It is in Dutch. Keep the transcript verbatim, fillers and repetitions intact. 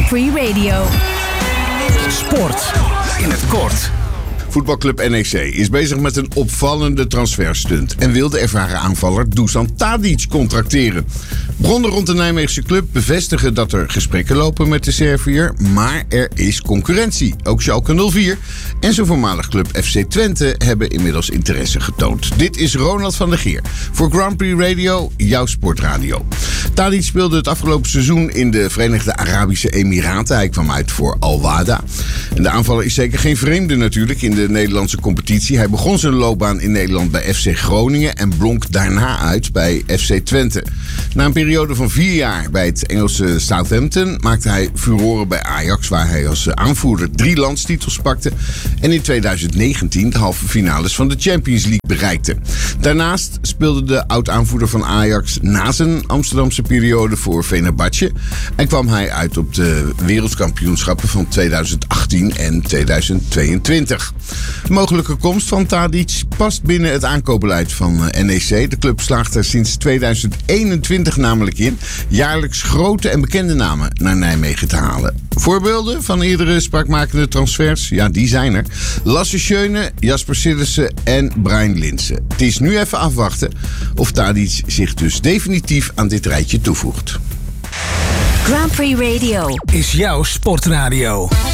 Prix Radio. Sport in het kort. Voetbalclub N E C is bezig met een opvallende transferstunt en wil de ervaren aanvaller Dusan Tadic contracteren. Bronnen rond de Nijmeegse club bevestigen dat er gesprekken lopen met de Serviër, maar er is concurrentie. Ook Schalke nul vier en zijn voormalig club F C Twente hebben inmiddels interesse getoond. Dit is Ronald van der Geer voor Grand Prix Radio, jouw sportradio. Tadic speelde het afgelopen seizoen in de Verenigde Arabische Emiraten. Hij kwam uit voor Al Wahda. En de aanvaller is zeker geen vreemde natuurlijk in de Nederlandse competitie. Hij begon zijn loopbaan in Nederland bij F C Groningen en blonk daarna uit bij F C Twente. Na een periode van vier jaar bij het Engelse Southampton maakte hij furoren bij Ajax, waar hij als aanvoerder drie landstitels pakte en in tweeduizend negentien de halve finales van de Champions League bereikte. Daarnaast speelde de oud-aanvoerder van Ajax na zijn Amsterdamse periode voor Fenerbahce en kwam hij uit op de wereldkampioenschappen van tweeduizend achttien en tweeduizend tweeëntwintig. De mogelijke komst van Tadic past binnen het aankoopbeleid van N E C. De club slaagt er sinds tweeduizend eenentwintig namelijk in jaarlijks grote en bekende namen naar Nijmegen te halen. Voorbeelden van eerdere spraakmakende transfers? Ja, die zijn er. Lasse Schöne, Jasper Sillissen en Brian Linssen. Het is nu even afwachten of Tadic zich dus definitief aan dit rijtje toevoegt. Grand Prix Radio is jouw sportradio.